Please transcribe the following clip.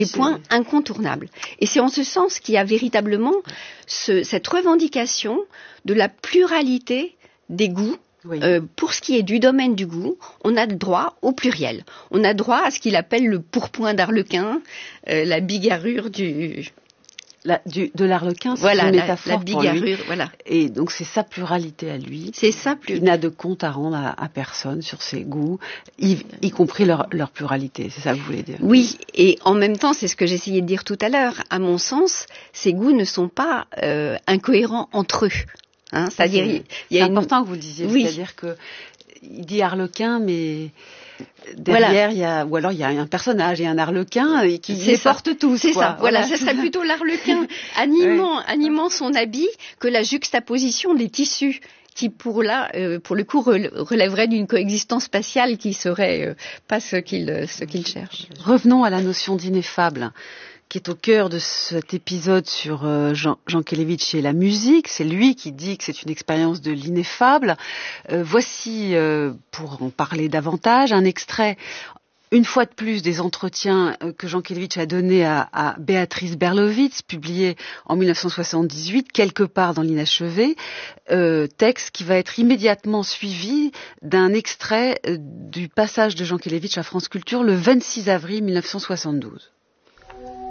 des points incontournables. Et c'est en ce sens qu'il y a véritablement cette revendication de la pluralité des goûts. Oui. Pour ce qui est du domaine du goût, on a le droit au pluriel. On a droit à ce qu'il appelle le pourpoint d'Arlequin, la bigarrure de l'arlequin, c'est voilà, une métaphore la bigarrure, pour lui. Voilà. Et donc c'est sa pluralité à lui. C'est ça. Il n'a de compte à rendre à personne sur ses goûts, y compris leur pluralité. C'est ça que vous voulez dire? Oui, et en même temps, c'est ce que j'essayais de dire tout à l'heure. À mon sens, ces goûts ne sont pas incohérents entre eux. Hein, c'est-à-dire, c'est important que vous le disiez. Oui. C'est-à-dire que il dit Arlequin, mais derrière, voilà. il y a un personnage et un Arlequin qui les porte tous. C'est ça. Voilà, ce serait plutôt l'Arlequin animant son habit que la juxtaposition des tissus qui, pour le coup, relèverait d'une coexistence spatiale qui serait pas ce qu'il cherche. Revenons à la notion d'ineffable, qui est au cœur de cet épisode sur Jankélévitch et la musique. C'est lui qui dit que c'est une expérience de l'ineffable. Voici, pour en parler davantage, un extrait, une fois de plus, des entretiens que Jankélévitch a donnés à Béatrice Berlovitz, publiés en 1978, quelque part dans l'inachevé, texte qui va être immédiatement suivi d'un extrait du passage de Jankélévitch à France Culture le 26 avril 1972.